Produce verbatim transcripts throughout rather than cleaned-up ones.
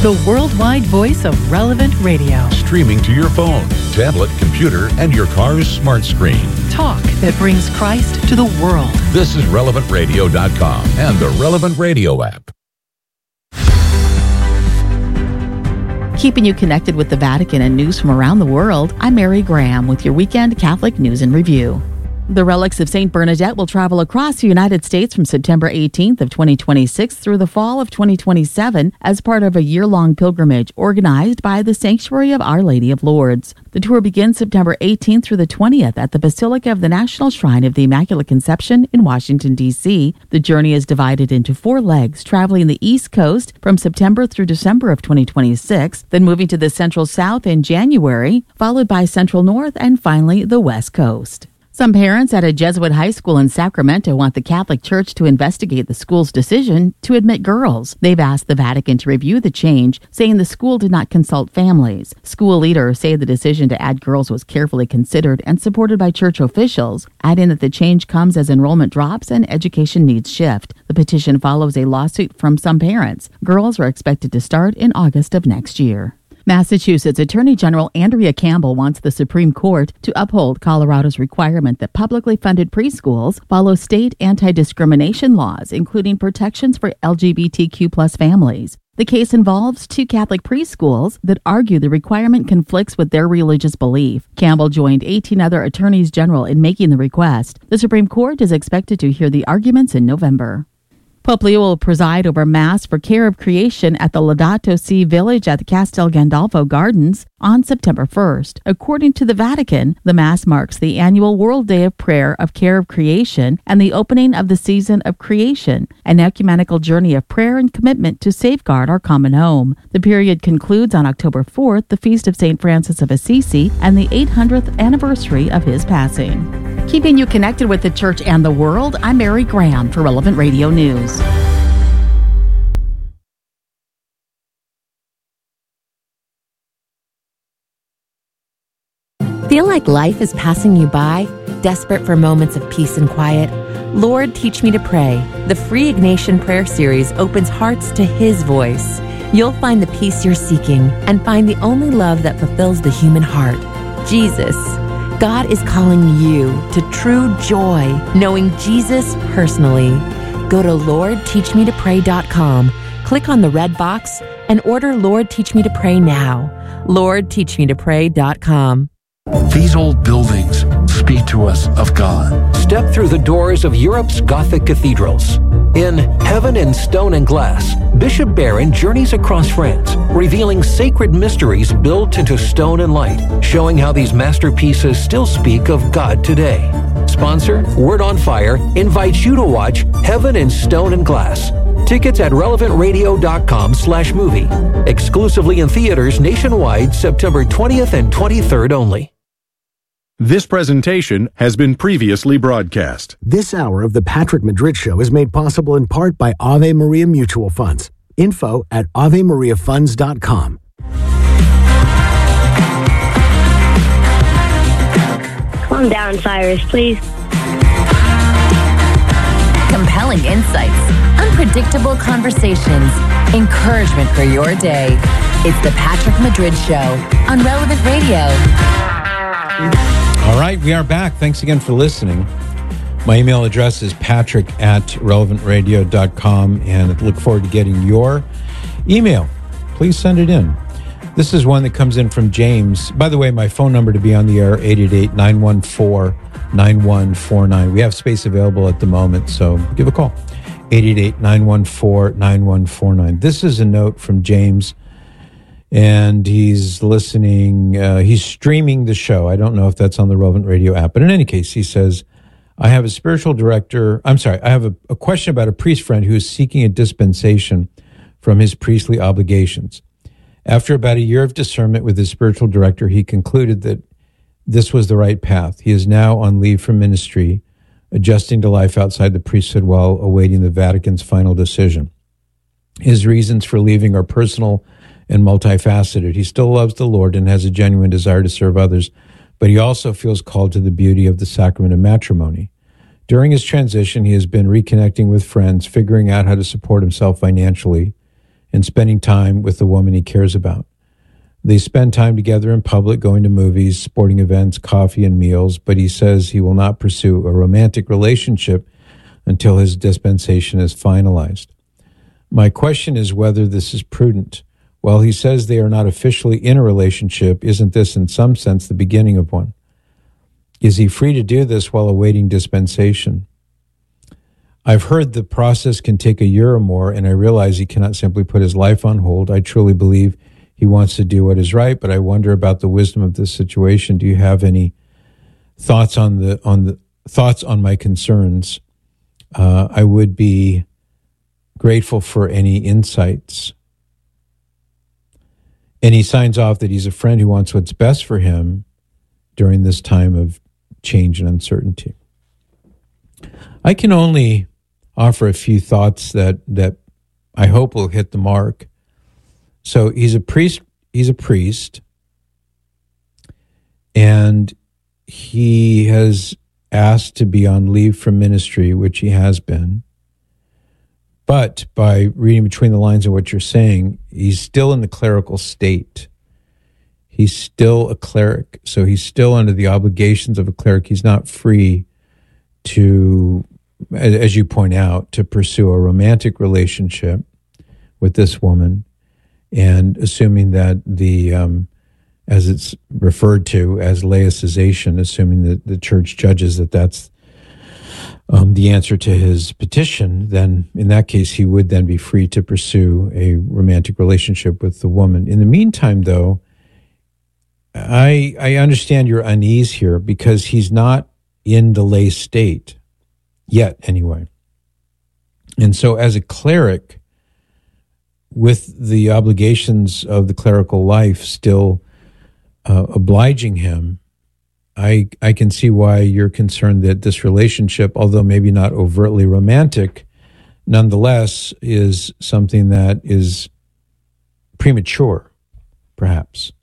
the worldwide voice of Relevant Radio. Streaming to your phone, tablet, computer, and your car's smart screen. Talk that brings Christ to the world. This is relevant radio dot com and the Relevant Radio app. Keeping you connected with the Vatican and news from around the world, I'm Mary Graham with your weekend Catholic News and Review. The relics of Saint Bernadette will travel across the United States from September eighteenth of twenty twenty-six through the fall of twenty twenty-seven as part of a year-long pilgrimage organized by the Sanctuary of Our Lady of Lourdes. The tour begins September eighteenth through the twentieth at the Basilica of the National Shrine of the Immaculate Conception in Washington, D C The journey is divided into four legs, traveling the East Coast from September through December of twenty twenty-six, then moving to the Central South in January, followed by Central North, and finally the West Coast. Some parents at a Jesuit high school in Sacramento want the Catholic Church to investigate the school's decision to admit girls. They've asked the Vatican to review the change, saying the school did not consult families. School leaders say the decision to add girls was carefully considered and supported by church officials, adding that the change comes as enrollment drops and education needs shift. The petition follows a lawsuit from some parents. Girls are expected to start in August of next year. Massachusetts Attorney General Andrea Campbell wants the Supreme Court to uphold Colorado's requirement that publicly funded preschools follow state anti-discrimination laws, including protections for L G B T Q plus families. The case involves two Catholic preschools that argue the requirement conflicts with their religious belief. Campbell joined eighteen other attorneys general in making the request. The Supreme Court is expected to hear the arguments in November. Pope Leo will preside over Mass for Care of Creation at the Laudato Si Village at the Castel Gandolfo Gardens on September first. According to the Vatican, the Mass marks the annual World Day of Prayer of Care of Creation and the opening of the season of creation, an ecumenical journey of prayer and commitment to safeguard our common home. The period concludes on October fourth, the feast of Saint Francis of Assisi, and the eight hundredth anniversary of his passing. Keeping you connected with the Church and the world, I'm Mary Graham for Relevant Radio News. Feel like life is passing you by? Desperate for moments of peace and quiet? Lord, Teach Me to Pray. The free Ignatian Prayer Series opens hearts to His voice. You'll find the peace you're seeking and find the only love that fulfills the human heart, Jesus. God is calling you to true joy, knowing Jesus personally. Go to lord teach me to pray dot com, click on the red box, and order Lord Teach Me to Pray now. lord teach me to pray dot com. These old buildings speak to us of God. Step through the doors of Europe's Gothic cathedrals. In Heaven in Stone and Glass, Bishop Barron journeys across France, revealing sacred mysteries built into stone and light, showing how these masterpieces still speak of God today. Sponsor, Word on Fire, invites you to watch Heaven in Stone and Glass. Tickets at relevant radio dot com slash movie. Exclusively in theaters nationwide, September twentieth and twenty-third only. This presentation has been previously broadcast. This hour of the Patrick Madrid Show is made possible in part by Ave Maria Mutual Funds. Info at ave maria funds dot com. Calm down, Cyrus, please. Compelling insights, unpredictable conversations, encouragement for your day. It's the Patrick Madrid Show on Relevant Radio. All right, we are back. Thanks again for listening. My email address is patrick at relevant radio dot com, and I look forward to getting your email. Please send it in. This is one that comes in from James. By the way, my phone number to be on the air, eight eight eight, nine one four, nine one four nine. We have space available at the moment, so give a call. eight eight eight, nine one four, nine one four nine. This is a note from James, and he's listening. Uh, he's streaming the show. I don't know if that's on the Relevant Radio app, but in any case, he says, I have a spiritual director. I'm sorry. I have a, a question about a priest friend who is seeking a dispensation from his priestly obligations. After about a year of discernment with his spiritual director, he concluded that this was the right path. He is now on leave from ministry, adjusting to life outside the priesthood while awaiting the Vatican's final decision. His reasons for leaving are personal and multifaceted. He still loves the Lord and has a genuine desire to serve others, but he also feels called to the beauty of the sacrament of matrimony. During his transition, he has been reconnecting with friends, figuring out how to support himself financially, and spending time with the woman he cares about. They spend time together in public, going to movies, sporting events, coffee, and meals, but he says he will not pursue a romantic relationship until his dispensation is finalized. My question is whether this is prudent. While he says they are not officially in a relationship, isn't this in some sense the beginning of one? Is he free to do this while awaiting dispensation? I've heard the process can take a year or more, and I realize he cannot simply put his life on hold. I truly believe he wants to do what is right, but I wonder about the wisdom of this situation. Do you have any thoughts on the on the thoughts on my concerns? Uh, I would be grateful for any insights. And he signs off that he's a friend who wants what's best for him during this time of change and uncertainty. I can only offer a few thoughts that that I hope will hit the mark. So he's a priest, he's a priest, and he has asked to be on leave from ministry, which he has been. But by reading between the lines of what you're saying, he's still in the clerical state. He's still a cleric, so he's still under the obligations of a cleric. He's not free to, as you point out, to pursue a romantic relationship with this woman, and assuming that the, um, as it's referred to as laicization, assuming that the church judges that that's um, the answer to his petition, then in that case he would then be free to pursue a romantic relationship with the woman. In the meantime, though, I I understand your unease here because he's not in the lay state yet, anyway. And so as a cleric, with the obligations of the clerical life still uh, obliging him, I I can see why you're concerned that this relationship, although maybe not overtly romantic, nonetheless is something that is premature, perhaps.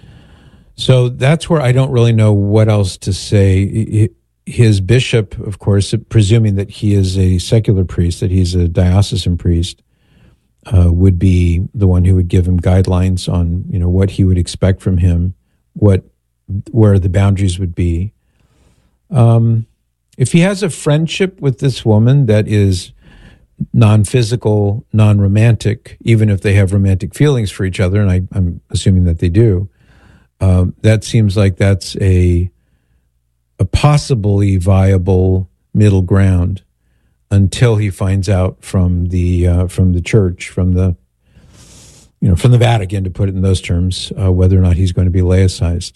So that's where I don't really know what else to say. His bishop, of course, presuming that he is a secular priest, that he's a diocesan priest, uh, would be the one who would give him guidelines on, you know, what he would expect from him, what where the boundaries would be. Um, if he has a friendship with this woman that is non-physical, non-romantic, even if they have romantic feelings for each other, and I, I'm assuming that they do, um, that seems like that's a a possibly viable middle ground until he finds out from the uh, from the church, from the you know from the Vatican, to put it in those terms, uh, whether or not he's going to be laicized.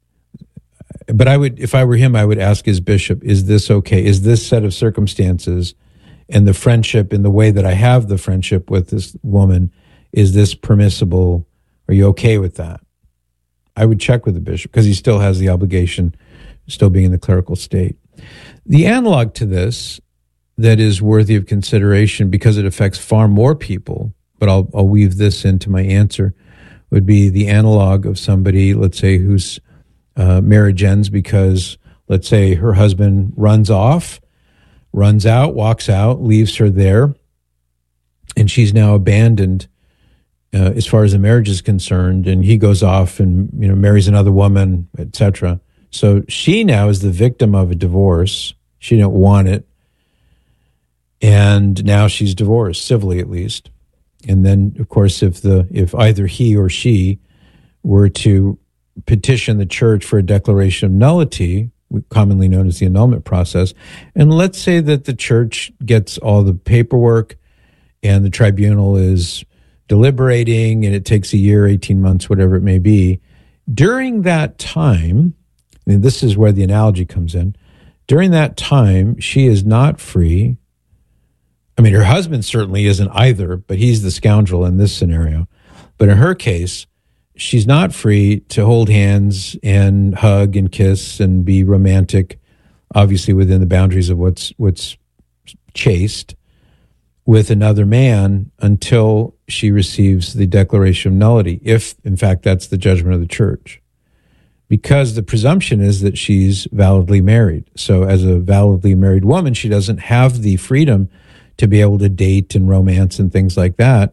But I would, if I were him, I would ask his bishop, is this okay? Is this set of circumstances and the friendship in the way that I have the friendship with this woman, is this permissible? Are you okay with that? I would check with the bishop because he still has the obligation, still being in the clerical state. The analog to this that is worthy of consideration because it affects far more people, but I'll, I'll weave this into my answer, would be the analog of somebody, let's say, who's Uh, marriage ends because, let's say, her husband runs off, runs out, walks out, leaves her there, and she's now abandoned uh, as far as the marriage is concerned, and he goes off and, you know, marries another woman, et cetera. So she now is the victim of a divorce. She didn't want it, and now she's divorced, civilly at least. And then, of course, if the if either he or she were to petition the church for a declaration of nullity, commonly known as the annulment process, and let's say that the church gets all the paperwork and the tribunal is deliberating and it takes a year, eighteen months, whatever it may be. During that time, and this is where the analogy comes in, during that time, she is not free. I mean, her husband certainly isn't either, but he's the scoundrel in this scenario. But in her case, she's not free to hold hands and hug and kiss and be romantic, obviously within the boundaries of what's what's chaste, with another man until she receives the declaration of nullity, if, in fact, that's the judgment of the church. Because the presumption is that she's validly married. So as a validly married woman, she doesn't have the freedom to be able to date and romance and things like that.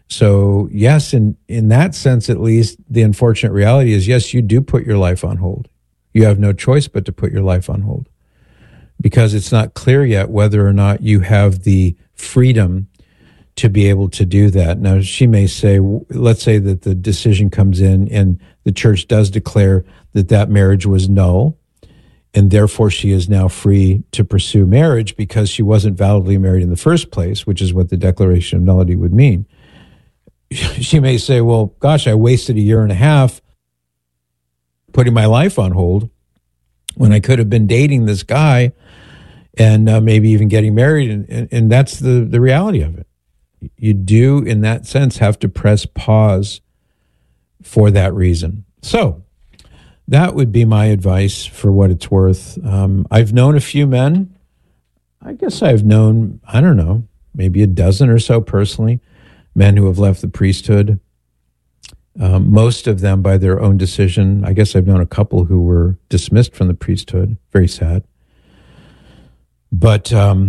So, yes, in, in that sense, at least, the unfortunate reality is, yes, you do put your life on hold. You have no choice but to put your life on hold because it's not clear yet whether or not you have the freedom to be able to do that. Now, she may say, let's say that the decision comes in and the church does declare that that marriage was null, and therefore she is now free to pursue marriage because she wasn't validly married in the first place, which is what the declaration of nullity would mean. She may say, well, gosh, I wasted a year and a half putting my life on hold when I could have been dating this guy and uh, maybe even getting married. And, and, and that's the, the reality of it. You do, in that sense, have to press pause for that reason. So that would be my advice for what it's worth. Um, I've known a few men. I guess I've known, I don't know, maybe a dozen or so personally, men who have left the priesthood. Um, most of them by their own decision. I guess I've known a couple who were dismissed from the priesthood. Very sad. But um,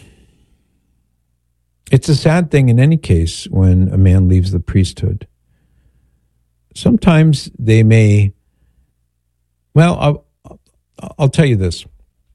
it's a sad thing in any case when a man leaves the priesthood. Sometimes they may, well, I'll, I'll tell you this.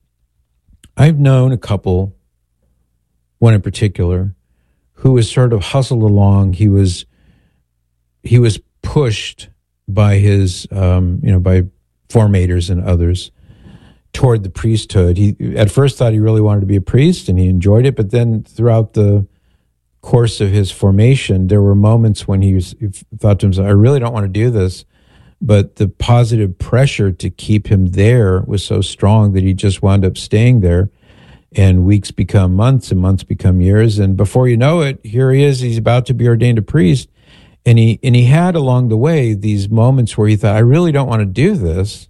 I've known a couple, one in particular, who was sort of hustled along. He was he was pushed by his, um, you know, by formators and others toward the priesthood. He at first thought he really wanted to be a priest and he enjoyed it, but then throughout the course of his formation, there were moments when he, was, he thought to himself, I really don't want to do this, but the positive pressure to keep him there was so strong that he just wound up staying there, and weeks become months and months become years, and before you know it, here he is, he's about to be ordained a priest, and he and he had along the way these moments where he thought, I really don't want to do this,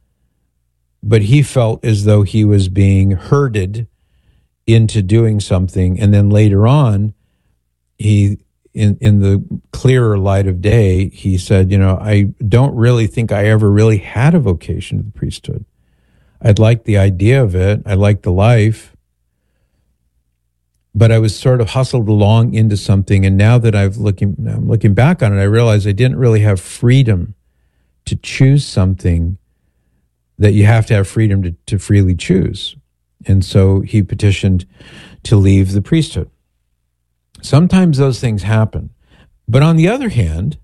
but he felt as though he was being herded into doing something, and then later on, he, in, in the clearer light of day, he said, you know, I don't really think I ever really had a vocation to the priesthood. I'd like the idea of it. I like the life. But I was sort of hustled along into something. And now that I've looking, I'm looking back on it, I realize I didn't really have freedom to choose something that you have to have freedom to, to freely choose. And so he petitioned to leave the priesthood. Sometimes those things happen. But on the other hand,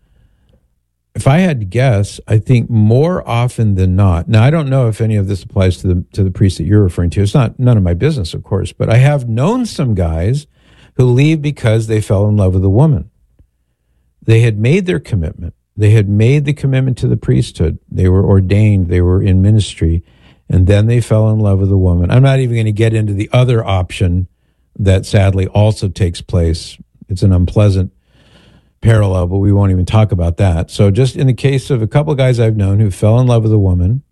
if I had to guess, I think more often than not, now I don't know if any of this applies to the to the priest that you're referring to. It's not none of my business, of course, but I have known some guys who leave because they fell in love with a woman. They had made their commitment. They had made the commitment to the priesthood. They were ordained. They were in ministry. And then they fell in love with a woman. I'm not even going to get into the other option that sadly also takes place. It's an unpleasant parallel, but we won't even talk about that. So just in the case of a couple of guys I've known who fell in love with a woman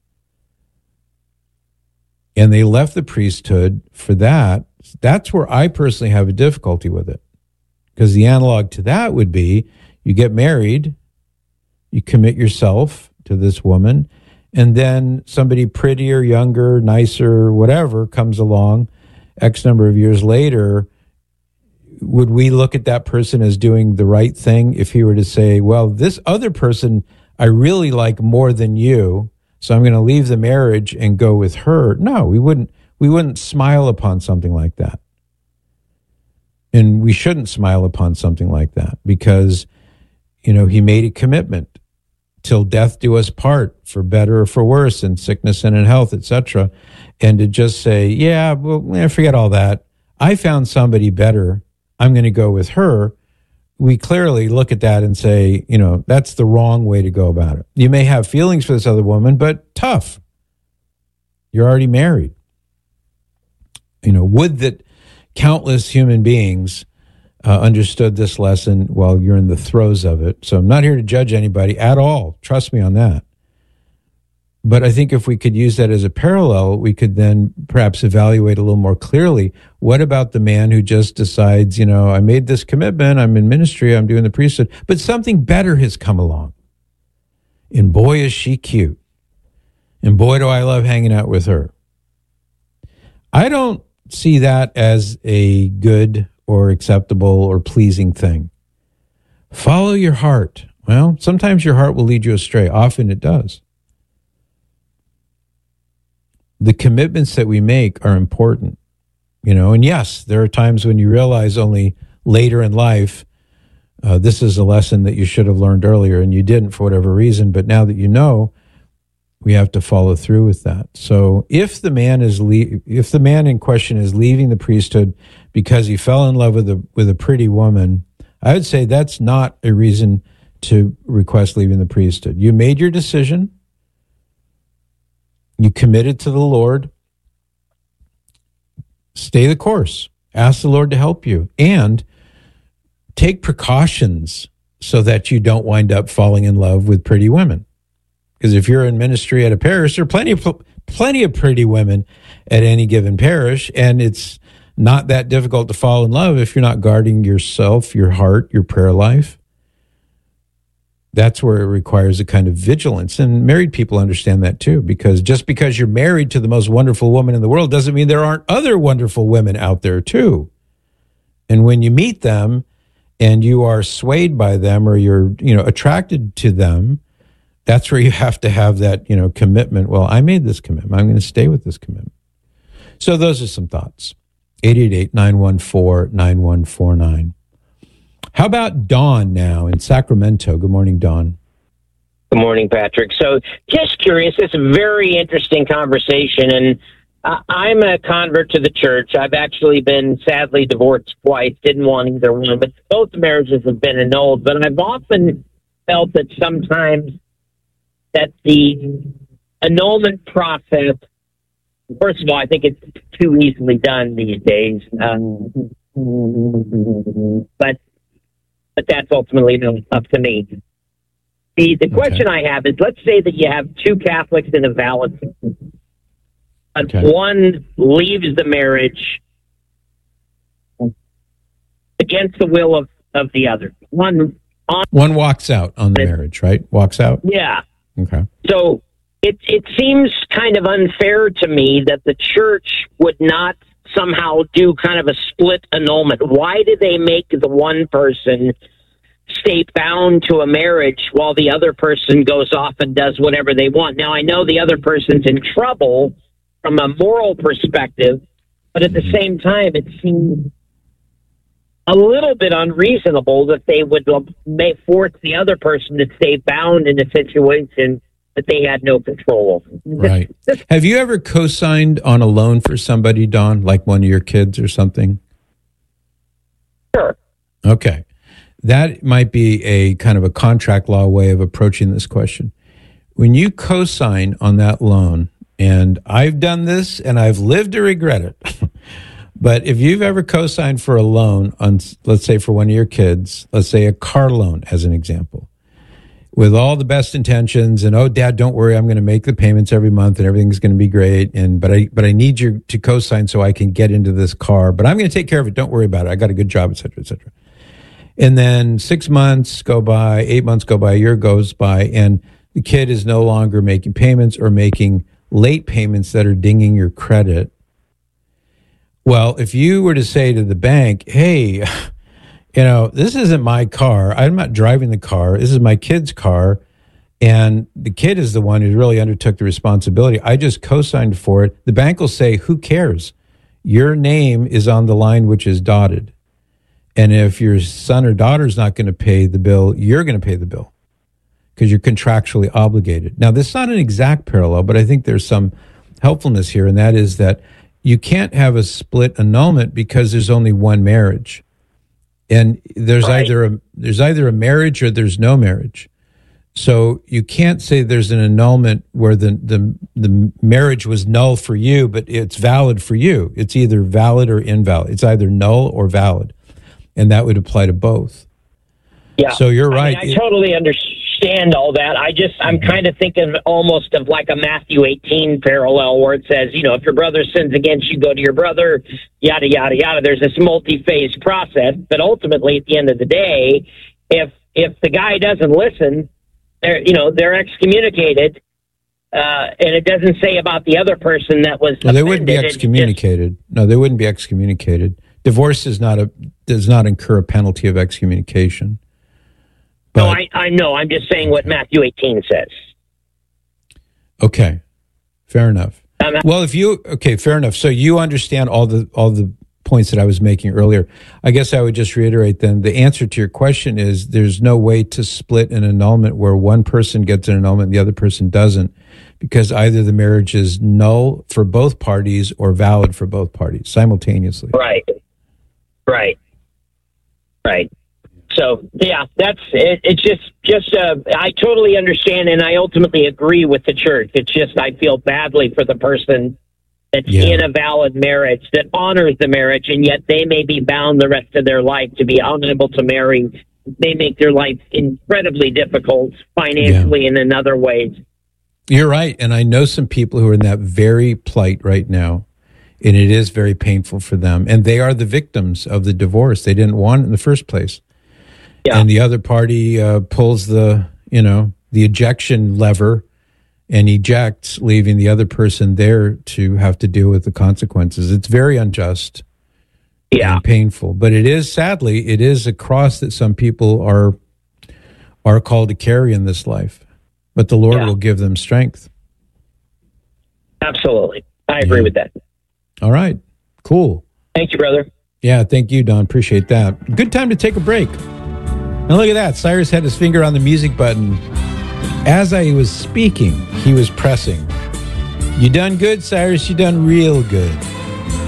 and they left the priesthood for that, that's where I personally have a difficulty with it. Because the analog to that would be you get married, you commit yourself to this woman, and then somebody prettier, younger, nicer, whatever comes along X number of years later. Would we look at that person as doing the right thing if he were to say, well, this other person I really like more than you, so I'm going to leave the marriage and go with her? No, we wouldn't. We wouldn't smile upon something like that. And we shouldn't smile upon something like that because, you know, he made a commitment till death do us part, for better or for worse, in sickness and in health, et cetera. And to just say, yeah, well, forget all that. I found somebody better. I'm going to go with her. We clearly look at that and say, you know, that's the wrong way to go about it. You may have feelings for this other woman, but tough. You're already married. You know, would that countless human beings uh, understood this lesson while you're in the throes of it. So I'm not here to judge anybody at all. Trust me on that. But I think if we could use that as a parallel, we could then perhaps evaluate a little more clearly, what about the man who just decides, you know, I made this commitment, I'm in ministry, I'm doing the priesthood, but something better has come along. And boy, is she cute. And boy, do I love hanging out with her. I don't see that as a good or acceptable or pleasing thing. Follow your heart. Well, sometimes your heart will lead you astray. Often it does. The commitments that we make are important, you know, and yes, there are times when you realize only later in life, uh, this is a lesson that you should have learned earlier and you didn't for whatever reason. But now that you know, we have to follow through with that. So if the man is le- if the man in question is leaving the priesthood because he fell in love with a with a pretty woman, I would say that's not a reason to request leaving the priesthood. You made your decision. You committed to the Lord. Stay the course. Ask the Lord to help you. And take precautions so that you don't wind up falling in love with pretty women. Because if you're in ministry at a parish, there are plenty of, plenty of pretty women at any given parish. And it's not that difficult to fall in love if you're not guarding yourself, your heart, your prayer life. That's where it requires a kind of vigilance. And married people understand that too, because just because you're married to the most wonderful woman in the world doesn't mean there aren't other wonderful women out there too. And when you meet them and you are swayed by them or you're, you know, attracted to them, that's where you have to have that, you know, commitment. Well, I made this commitment. I'm going to stay with this commitment. So those are some thoughts. eight eight eight, nine one four, nine one four nine. How about Dawn now in Sacramento? Good morning, Dawn. Good morning, Patrick. So just curious, it's a very interesting conversation, and uh, I'm a convert to the church. I've actually been sadly divorced twice, didn't want either one, but both marriages have been annulled. But I've often felt that sometimes that the annulment process, first of all, I think it's too easily done these days. Um, but But that's ultimately up to me. The the question okay. I have is, let's say that you have two Catholics in a valid, okay. one leaves the marriage against the will of, of the other. One on, one walks out on the marriage, right? Walks out? Yeah. Okay. So it it seems kind of unfair to me that the church would not somehow do kind of a split annulment. Why do they make the one person stay bound to a marriage while the other person goes off and does whatever they want? Now, I know the other person's in trouble from a moral perspective, but at the same time, it seems a little bit unreasonable that they would may force the other person to stay bound in a situation that they had no control over. Right. Have you ever co-signed on a loan for somebody, Don, like one of your kids or something? Sure. Okay. That might be a kind of a contract law way of approaching this question. When you co-sign on that loan, and I've done this and I've lived to regret it, but if you've ever co-signed for a loan on, let's say for one of your kids, let's say a car loan as an example, with all the best intentions and, oh, Dad, don't worry, I'm going to make the payments every month and everything's going to be great. And, but I, but I need you to co-sign so I can get into this car, but I'm going to take care of it. Don't worry about it. I got a good job, et cetera, et cetera. And then six months go by, eight months go by, a year goes by, and the kid is no longer making payments or making late payments that are dinging your credit. Well, if you were to say to the bank, hey, you know, this isn't my car. I'm not driving the car. This is my kid's car. And the kid is the one who really undertook the responsibility. I just co-signed for it. The bank will say, who cares? Your name is on the line which is dotted. And if your son or daughter is not going to pay the bill, you're going to pay the bill because you're contractually obligated. Now, this is not an exact parallel, but I think there's some helpfulness here, and that is that you can't have a split annulment because there's only one marriage. And there's right. either a there's either a marriage or there's no marriage. So you can't say there's an annulment where the, the the marriage was null for you, but it's valid for you. It's either valid or invalid. It's either null or valid. And that would apply to both. Yeah. So you're right. I mean, I totally understand all that. I just, I'm mm-hmm. kind of thinking almost of like a Matthew eighteen parallel where it says, you know, if your brother sins against you, go to your brother, yada, yada, yada. There's this multi-phase process. But ultimately, at the end of the day, if if the guy doesn't listen, they're, you know, they're excommunicated. Uh, and it doesn't say about the other person that was well, they wouldn't be excommunicated. Just, no, they wouldn't be excommunicated. Divorce is not a does not incur a penalty of excommunication. No, I, I know. I'm just saying what Matthew eighteen says. Okay, fair enough. Um, well, if you okay, fair enough. So you understand all the all the points that I was making earlier. I guess I would just reiterate then the answer to your question is there's no way to split an annulment where one person gets an annulment and the other person doesn't, because either the marriage is null for both parties or valid for both parties simultaneously. Right. Right. Right. So, yeah, that's it. It's just, just, uh, I totally understand and I ultimately agree with the church. It's just, I feel badly for the person that's yeah. in a valid marriage that honors the marriage, and yet they may be bound the rest of their life to be unable to marry. They make their life incredibly difficult financially yeah. and in other ways. You're right. And I know some people who are in that very plight right now, and it is very painful for them. And they are the victims of the divorce. They didn't want it in the first place. Yeah. And the other party uh, pulls the, you know, the ejection lever and ejects, leaving the other person there to have to deal with the consequences. It's very unjust yeah. and painful. But it is, sadly, it is a cross that some people are are called to carry in this life. But the Lord yeah. will give them strength. Absolutely. I agree yeah. with that. All right. Cool. Thank you, brother. Yeah, thank you, Don. Appreciate that. Good time to take a break. And look at that. Cyrus had his finger on the music button. As I was speaking, he was pressing. You done good, Cyrus. You done real good.